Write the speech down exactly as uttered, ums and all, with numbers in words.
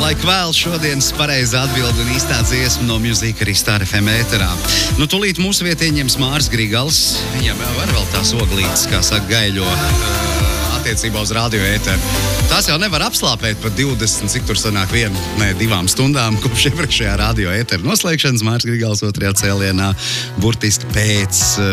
Lai kvēl šodienas pareizā atbilde un īstā dziesma no Music arī Star F M ēterā. Nu, tūlīt mūsu vietā ieņems Māris Grigals. Viņam var vēl tās oglītes, kā saka, gaļo attiecībā uz radio ēteru. Tās jau nevar apslāpēt par divdesmit, cik tur sanāk vienu, ne, divām stundām, kopš iepriekšējā radio ēteru noslēgšanas. Māris Grigals otrajā cēlienā, burtiski pēc